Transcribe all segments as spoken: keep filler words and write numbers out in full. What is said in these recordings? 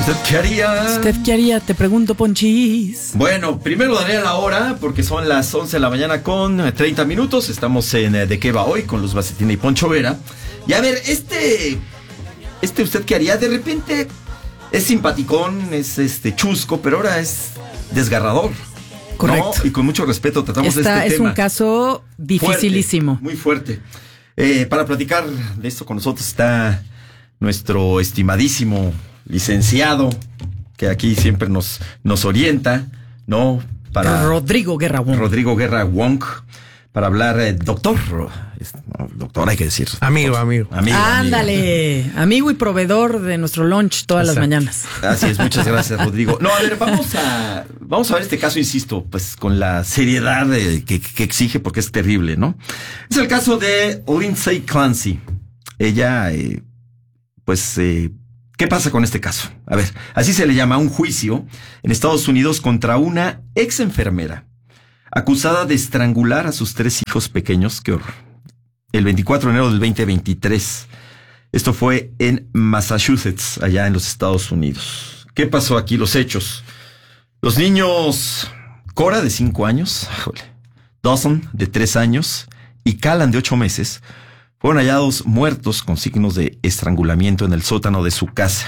¿Usted qué haría? ¿Usted qué haría? Te pregunto, Ponchis. Bueno, primero daré la hora, porque son las once de la mañana con treinta minutos. Estamos en ¿De qué va hoy? Con Luz Bacetina y Poncho Vera. Y a ver, este... Este ¿usted qué haría? De repente es simpaticón, es este chusco, pero ahora es desgarrador. Correcto. ¿No? Y con mucho respeto tratamos Esta este es tema. un caso dificilísimo. Fuerte, muy fuerte. Eh, para platicar de esto con nosotros está nuestro estimadísimo licenciado, que aquí siempre nos, nos orienta, ¿no? Para Rodrigo Guerra Wong. Rodrigo Guerra Wong, para hablar, eh, doctor, no, doctor hay que decir. Amigo, amigo. amigo Ándale, amigo. amigo y proveedor de nuestro lunch todas Exacto. las mañanas. Así es, muchas gracias, Rodrigo. No, a ver, vamos a, vamos a ver este caso, insisto, pues con la seriedad de, que, que exige, porque es terrible, ¿no? Es el caso de Lindsay Clancy. Ella, eh, pues, eh, ¿qué pasa con este caso? A ver, así se le llama un juicio en Estados Unidos contra una ex enfermera acusada de estrangular a sus tres hijos pequeños. Qué horror. El veinticuatro de enero del veinte veintitrés. Esto fue en Massachusetts, allá en los Estados Unidos. ¿Qué pasó aquí? Los hechos. Los niños Cora, de cinco años, Dawson, de tres años, y Callan, de ocho meses, fueron hallados muertos con signos de estrangulamiento en el sótano de su casa.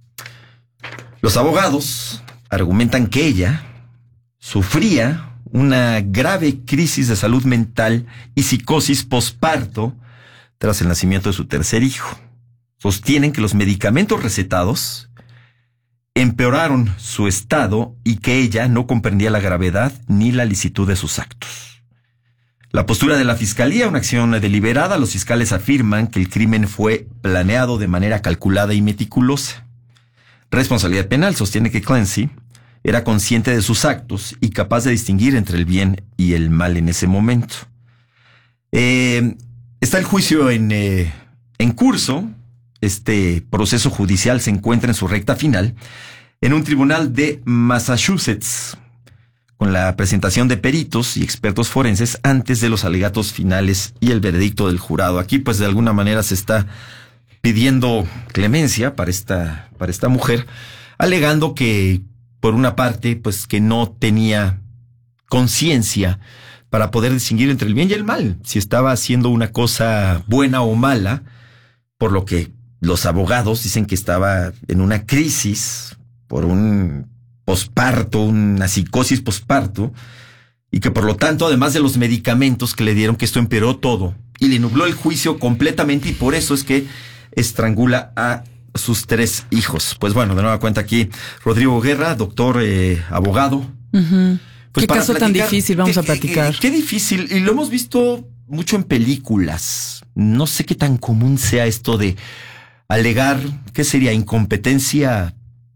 Los abogados argumentan que ella sufría una grave crisis de salud mental y psicosis posparto tras el nacimiento de su tercer hijo. Sostienen que los medicamentos recetados empeoraron su estado y que ella no comprendía la gravedad ni la licitud de sus actos. La postura de la fiscalía, una acción deliberada, los fiscales afirman que el crimen fue planeado de manera calculada y meticulosa. Responsabilidad penal sostiene que Clancy era consciente de sus actos y capaz de distinguir entre el bien y el mal en ese momento. Eh, está el juicio en, eh, en curso. Este proceso judicial se encuentra en su recta final en un tribunal de Massachusetts, con la presentación de peritos y expertos forenses antes de los alegatos finales y el veredicto del jurado. Aquí, pues, de alguna manera se está pidiendo clemencia para esta, para esta mujer, alegando que, por una parte, pues, que no tenía conciencia para poder distinguir entre el bien y el mal, si estaba haciendo una cosa buena o mala, por lo que los abogados dicen que estaba en una crisis por un posparto, una psicosis posparto, y que por lo tanto, además de los medicamentos que le dieron, que esto empeoró todo y le nubló el juicio completamente, y por eso es que estrangula a sus tres hijos. Pues bueno, de nueva cuenta aquí Rodrigo Guerra, doctor, eh, abogado. Uh-huh. Pues qué caso platicar, tan difícil, vamos qué, a platicar. Qué, qué difícil, y lo hemos visto mucho en películas. No sé qué tan común sea esto de alegar, ¿qué sería? ¿Incompetencia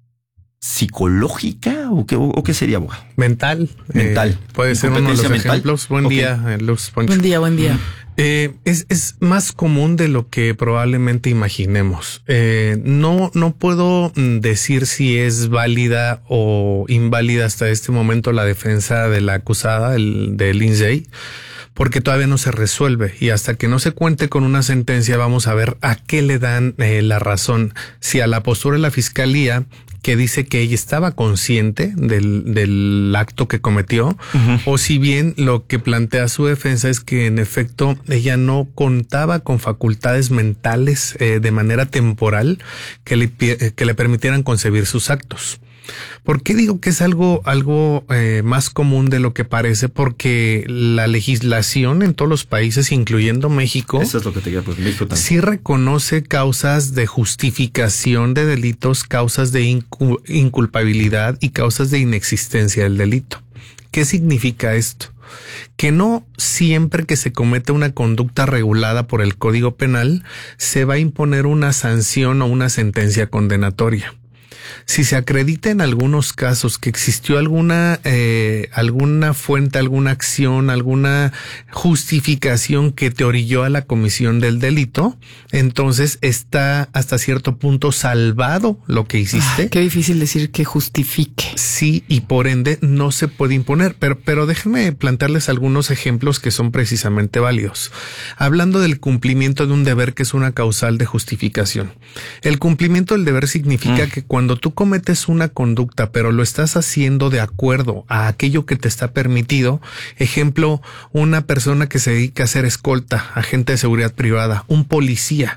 psicológica o qué, o qué sería, abogado? Mental. Mental. Eh, puede ser uno de los mental. ejemplos. Buen okay. día, Luz Poncho. Buen día, buen día. Eh, es, es más común de lo que probablemente imaginemos. Eh, no, no puedo decir si es válida o inválida hasta este momento la defensa de la acusada, el, de Lindsay, porque todavía no se resuelve, y hasta que no se cuente con una sentencia vamos a ver a qué le dan eh, la razón. Si a la postura de la fiscalía, que dice que ella estaba consciente del, del acto que cometió, uh-huh. o si bien lo que plantea su defensa es que en efecto ella no contaba con facultades mentales eh, de manera temporal que le, que le permitieran concebir sus actos. ¿Por qué digo que es algo, algo eh, más común de lo que parece? Porque la legislación en todos los países, incluyendo México, eso es lo que te quería, pues, México también, sí reconoce causas de justificación de delitos, causas de incu- inculpabilidad y causas de inexistencia del delito. ¿Qué significa esto? Que no siempre que se comete una conducta regulada por el Código Penal se va a imponer una sanción o una sentencia condenatoria. Si se acredita en algunos casos que existió alguna eh, alguna fuente, alguna acción, alguna justificación que te orilló a la comisión del delito, entonces está hasta cierto punto salvado lo que hiciste. Ay, qué difícil decir que justifique. Sí, y por ende no se puede imponer. Pero, pero déjenme plantearles algunos ejemplos que son precisamente válidos. Hablando del cumplimiento de un deber, que es una causal de justificación. El cumplimiento del deber significa mm. que cuando tú tú cometes una conducta, pero lo estás haciendo de acuerdo a aquello que te está permitido, ejemplo, una persona que se dedica a ser escolta, agente de seguridad privada, un policía,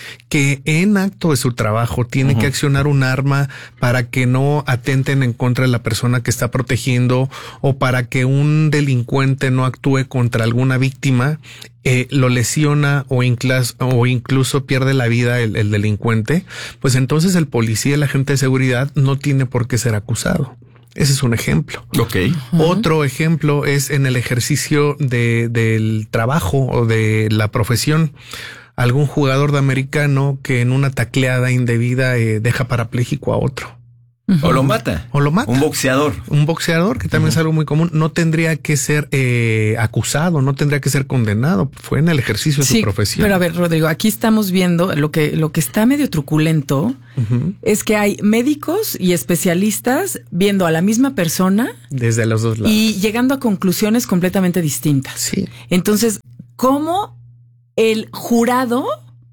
que en acto de su trabajo tiene uh-huh. que accionar un arma para que no atenten en contra de la persona que está protegiendo o para que un delincuente no actúe contra alguna víctima, eh, lo lesiona o, inclas, o incluso pierde la vida el, el delincuente, pues entonces el policía, el agente de seguridad no tiene por qué ser acusado. Ese es un ejemplo. Okay. Uh-huh. Otro ejemplo es en el ejercicio de, del trabajo o de la profesión. Algún jugador de americano que en una tacleada indebida eh, deja parapléjico a otro. Uh-huh. O lo mata. O lo mata. Un boxeador. Un boxeador, que también uh-huh. es algo muy común. No tendría que ser eh, acusado, no tendría que ser condenado. Fue en el ejercicio de sí, su profesión. Pero a ver, Rodrigo, aquí estamos viendo lo que, lo que está medio truculento uh-huh. es que hay médicos y especialistas viendo a la misma persona. Desde los dos lados. Y llegando a conclusiones completamente distintas. Sí. Entonces, ¿cómo el jurado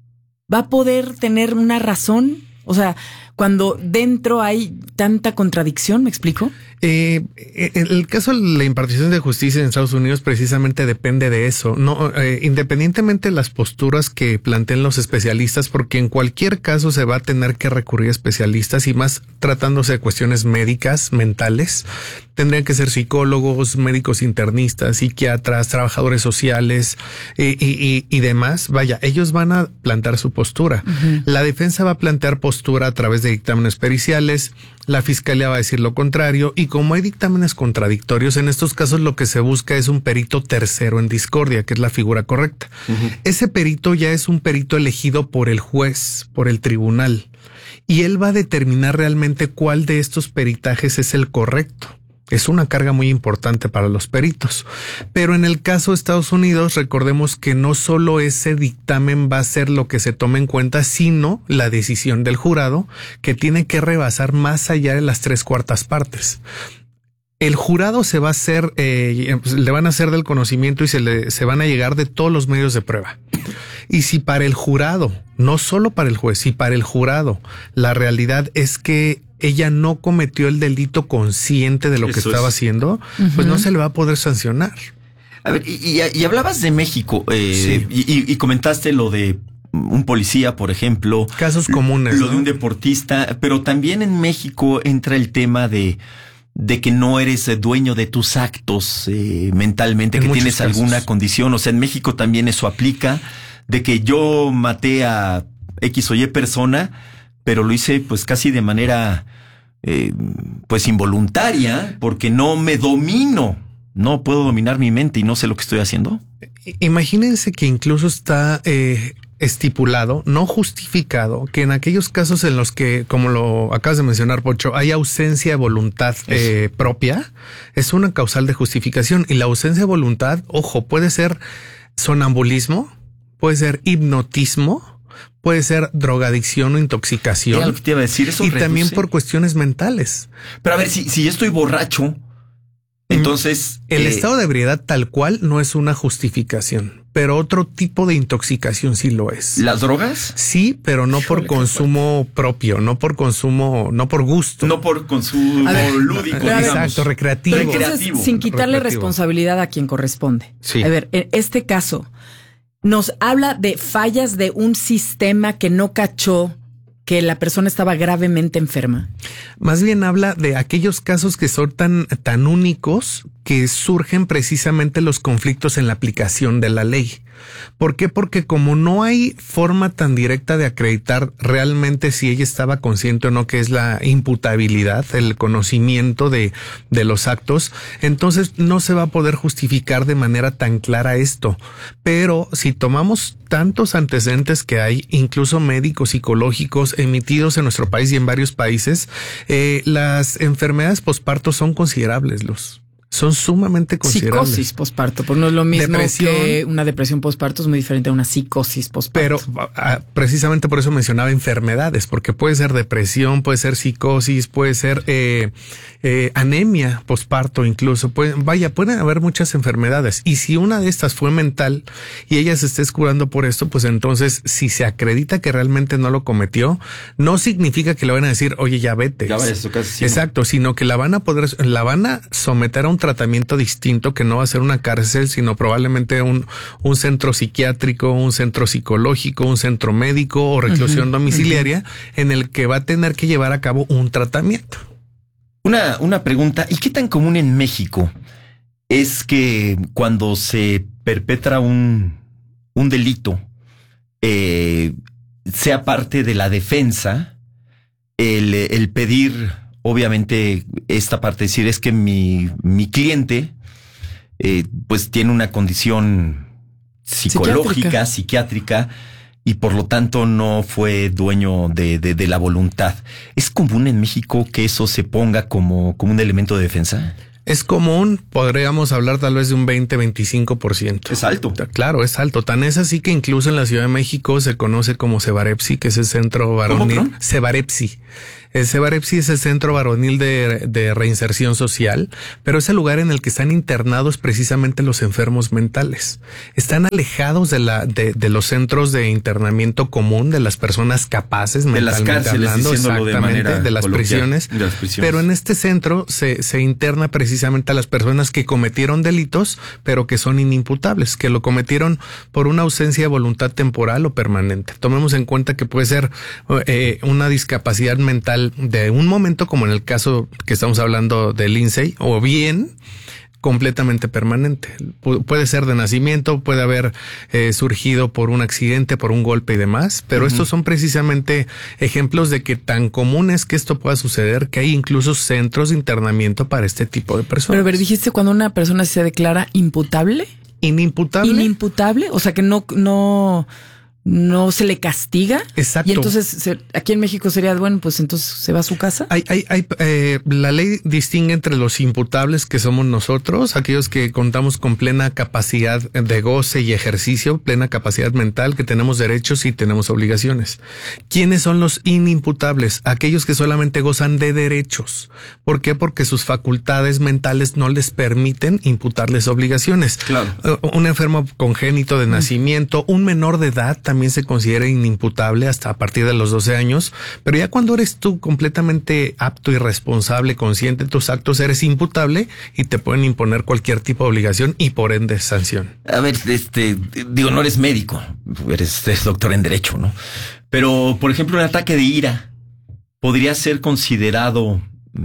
va a poder tener una razón? O sea, cuando dentro hay tanta contradicción, ¿me explico? Eh, en el caso de la impartición de justicia en Estados Unidos precisamente depende de eso, no, eh, independientemente de las posturas que planteen los especialistas, porque en cualquier caso se va a tener que recurrir a especialistas y más tratándose de cuestiones médicas, mentales, tendrían que ser psicólogos, médicos internistas, psiquiatras, trabajadores sociales eh, y, y, y demás. Vaya, ellos van a plantear su postura. Uh-huh. La defensa va a plantear postura a través de dictámenes periciales, la fiscalía va a decir lo contrario y como hay dictámenes contradictorios, en estos casos lo que se busca es un perito tercero en discordia, que es la figura correcta. Uh-huh. Ese perito ya es un perito elegido por el juez, por el tribunal, y él va a determinar realmente cuál de estos peritajes es el correcto. Es una carga muy importante para los peritos. Pero en el caso de Estados Unidos, recordemos que no solo ese dictamen va a ser lo que se tome en cuenta, sino la decisión del jurado, que tiene que rebasar más allá de las tres cuartas partes. El jurado se va a hacer, eh, le van a hacer del conocimiento y se le, se van a llegar de todos los medios de prueba. Y si para el jurado, no solo para el juez, si para el jurado, la realidad es que ella no cometió el delito consciente de lo que Eso estaba es. haciendo, uh-huh. pues no se le va a poder sancionar. A ver, y, y, y hablabas de México, eh, sí. y, y comentaste lo de un policía, por ejemplo. Casos comunes. Lo ¿no? de un deportista, pero también en México entra el tema de... de que no eres dueño de tus actos eh, mentalmente, en que tienes casos. alguna condición. O sea, en México también eso aplica, de que yo maté a X o Y persona, pero lo hice pues casi de manera eh, pues involuntaria, porque no me domino, no puedo dominar mi mente y no sé lo que estoy haciendo. Imagínense que incluso está... Eh, estipulado, no justificado, que en aquellos casos en los que, como lo acabas de mencionar, Pocho, hay ausencia de voluntad eh, propia, es una causal de justificación. Y la ausencia de voluntad, ojo, puede ser sonambulismo, puede ser hipnotismo, puede ser drogadicción o intoxicación. Era lo que te iba a decir, eso y reduce. También por cuestiones mentales. Pero a ver, si, si yo estoy borracho, entonces... El eh, estado de ebriedad tal cual no es una justificación, pero otro tipo de intoxicación sí lo es. ¿Las drogas? Sí, pero no por consumo propio, no por consumo, no por gusto. No por consumo ver, lúdico, digamos. Exacto, recreativo. Pero entonces, recreativo. Sin quitarle recreativo. responsabilidad a quien corresponde. Sí. A ver, en este caso, nos habla de fallas de un sistema que no cachó que la persona estaba gravemente enferma. Más bien habla de aquellos casos que son tan, tan únicos que surgen precisamente los conflictos en la aplicación de la ley. ¿Por qué? Porque como no hay forma tan directa de acreditar realmente si ella estaba consciente o no, que es la imputabilidad, el conocimiento de, de los actos, entonces no se va a poder justificar de manera tan clara esto. Pero si tomamos tantos antecedentes que hay, incluso médicos, psicológicos, emitidos en nuestro país y en varios países, eh, las enfermedades posparto son considerables, Luz. Son sumamente considerables. Psicosis posparto, porque no es lo mismo Depresión. que una depresión posparto, es muy diferente a una psicosis posparto. Pero ah, precisamente por eso mencionaba enfermedades, porque puede ser depresión, puede ser psicosis, puede ser eh, eh, anemia posparto incluso. Puede, vaya, pueden haber muchas enfermedades. Y si una de estas fue mental y ella se esté curando por esto, pues entonces si se acredita que realmente no lo cometió, no significa que le van a decir, oye, ya vete. Ya vayas a tu casa, sí, Exacto, sino que la van a poder, la van a someter a un tratamiento distinto que no va a ser una cárcel, sino probablemente un, un centro psiquiátrico, un centro psicológico, un centro médico o reclusión uh-huh, domiciliaria uh-huh. en el que va a tener que llevar a cabo un tratamiento. Una, una pregunta, ¿y qué tan común en México es que cuando se perpetra un, un delito, eh, sea parte de la defensa el, el pedir, obviamente, esta parte, decir, es que mi, mi cliente, eh, pues tiene una condición psicológica, psiquiátrica. psiquiátrica, y por lo tanto no fue dueño de, de, de la voluntad. ¿Es común en México que eso se ponga como, como un elemento de defensa? Es común, podríamos hablar tal vez de un veinte, veinticinco por ciento. Es alto. Claro, es alto. Tan es así que incluso en la Ciudad de México se conoce como Cebarepsi, que es el centro varonil. Cebarepsi. El Cebarepsi es el centro varonil de, de reinserción social, pero es el lugar en el que están internados precisamente los enfermos mentales. Están alejados de la, de, de los centros de internamiento común de las personas capaces de mentalmente las cárceles, hablando, exactamente, de, manera de, las prisiones, de las prisiones. Pero en este centro se, se interna precisamente a las personas que cometieron delitos, pero que son inimputables, que lo cometieron por una ausencia de voluntad temporal o permanente. Tomemos en cuenta que puede ser eh, una discapacidad mental de un momento, como en el caso que estamos hablando de Lindsay, o bien completamente permanente. Pu- puede ser de nacimiento, puede haber eh, surgido por un accidente, por un golpe y demás, pero uh-huh. estos son precisamente ejemplos de que tan común es que esto pueda suceder, que hay incluso centros de internamiento para este tipo de personas. Pero a ver, dijiste cuando una persona se declara imputable. Inimputable. Inimputable, o sea que no, no, no se le castiga. Exacto. Y entonces se, aquí en México sería, bueno, pues entonces se va a su casa. Hay, hay, hay, eh, la ley distingue entre los imputables, que somos nosotros, aquellos que contamos con plena capacidad de goce y ejercicio, plena capacidad mental, que tenemos derechos y tenemos obligaciones. ¿Quiénes son los inimputables? Aquellos que solamente gozan de derechos. ¿Por qué? Porque sus facultades mentales no les permiten imputarles obligaciones. Claro. Uh, un enfermo congénito de mm. nacimiento, un menor de edad también se considera inimputable hasta a partir de los doce años, pero ya cuando eres tú completamente apto y responsable, consciente de tus actos, eres imputable y te pueden imponer cualquier tipo de obligación y por ende sanción. A ver, este, digo, no eres médico, eres, eres doctor en Derecho, ¿no? Pero, por ejemplo, un ataque de ira podría ser considerado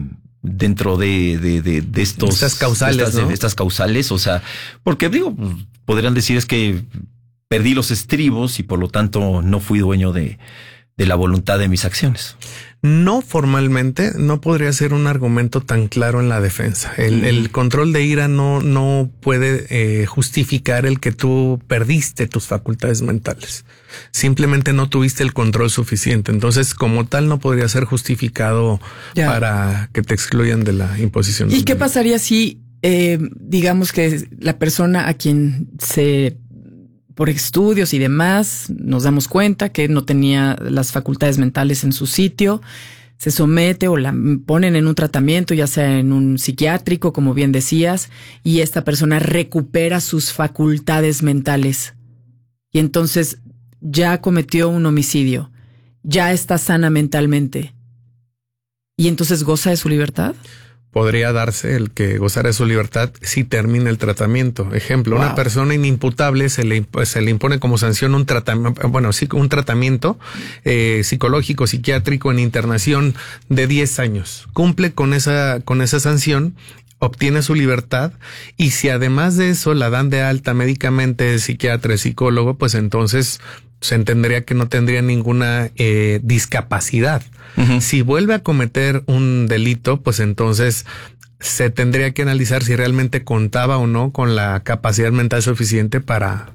dentro de, de, de, de estos... Estas causales, de estas, ¿no? de estas causales, o sea, porque digo, podrían decir es que perdí los estribos y por lo tanto no fui dueño de, de la voluntad de mis acciones. No formalmente, no podría ser un argumento tan claro en la defensa. El, mm. el control de ira no, no puede eh, justificar el que tú perdiste tus facultades mentales. Simplemente no tuviste el control suficiente. Entonces, como tal, no podría ser justificado ya. para que te excluyan de la imposición. ¿Y qué pasaría si, eh, digamos que la persona a quien se... por estudios y demás, nos damos cuenta que no tenía las facultades mentales en su sitio, se somete o la ponen en un tratamiento, ya sea en un psiquiátrico, como bien decías, y esta persona recupera sus facultades mentales. Y entonces ya cometió un homicidio, ya está sana mentalmente. ¿Y entonces goza de su libertad? Podría darse el que gozara de su libertad si termina el tratamiento. Ejemplo, wow. una persona inimputable se le, se le impone como sanción un tratamiento, bueno, sí, un tratamiento eh, psicológico, psiquiátrico en internación de diez años. Cumple con esa, con esa sanción, obtiene su libertad y si además de eso la dan de alta médicamente, psiquiatra, psicólogo, pues entonces se entendería que no tendría ninguna eh, discapacidad. Uh-huh. Si vuelve a cometer un delito, pues entonces se tendría que analizar si realmente contaba o no con la capacidad mental suficiente para,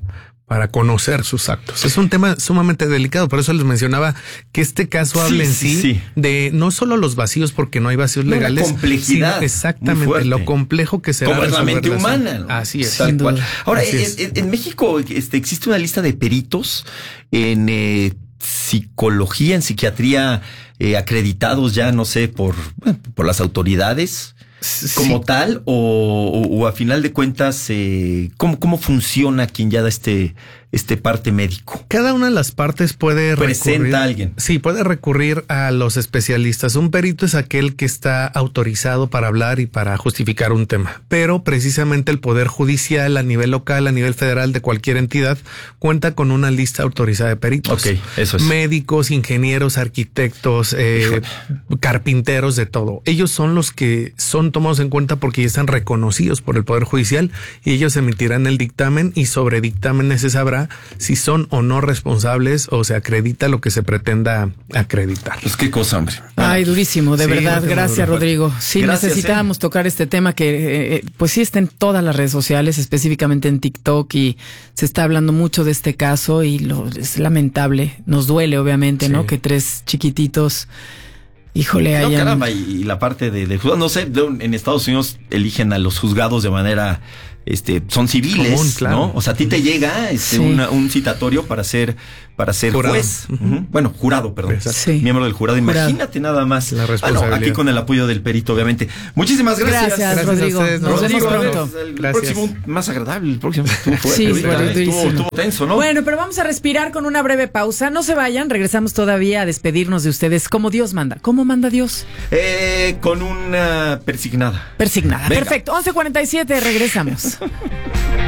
para conocer sus actos. Es un tema sumamente delicado, por eso les mencionaba que este caso habla sí, en sí, sí de no solo los vacíos, porque no hay vacíos no, legales, la complejidad, sino exactamente lo complejo que será como es la mente humana, ¿no? Así es. Tal cual. Ahora, en, en, en México este, existe una lista de peritos en eh, psicología, en psiquiatría, eh, acreditados ya, no sé, por, bueno, por las autoridades. Como sí. tal, o, o, o a final de cuentas, eh, ¿cómo, ¿cómo funciona quien ya da este, este parte médico? Cada una de las partes puede Presenta recurrir. a alguien. Sí, puede recurrir a los especialistas. Un perito es aquel que está autorizado para hablar y para justificar un tema. Pero precisamente el Poder Judicial a nivel local, a nivel federal de cualquier entidad, cuenta con una lista autorizada de peritos. Ok, eso es. Médicos, ingenieros, arquitectos, eh, carpinteros, de todo. Ellos son los que son tomados en cuenta porque ya están reconocidos por el Poder Judicial y ellos emitirán el dictamen y sobre dictámenes se sabrá si son o no responsables o se acredita lo que se pretenda acreditar. Pues qué cosa, hombre. Ay, durísimo, de sí, verdad. Gracias, duro. Rodrigo. Sí, Gracias, necesitábamos eh. tocar este tema que eh, pues sí está en todas las redes sociales, específicamente en TikTok, y se está hablando mucho de este caso y lo, es lamentable. Nos duele, obviamente, sí. ¿no? Que tres chiquititos... Híjole, no, hayan... caramba, y, y la parte de, de juzgados, no sé, de, en Estados Unidos eligen a los juzgados de manera, este, son civiles, común, claro. ¿no? O sea, a ti te llega este, sí. una, un citatorio para ser, para ser jurado. juez. Uh-huh. Bueno, jurado, perdón. Sí. Miembro del jurado. jurado. Imagínate nada más. La responsabilidad. Bueno, aquí con el apoyo del perito, obviamente. Muchísimas gracias. Gracias, gracias Rodrigo. Nos, Nos vemos pronto. El gracias. próximo, más agradable. El próximo estuvo fuerte. Sí, estuvo, estuvo tenso, ¿no? Bueno, pero vamos a respirar con una breve pausa. No se vayan, regresamos todavía a despedirnos de ustedes como Dios manda. ¿Cómo manda Dios? Eh, con una persignada. Persignada. Venga. Perfecto. once cuarenta y siete, regresamos.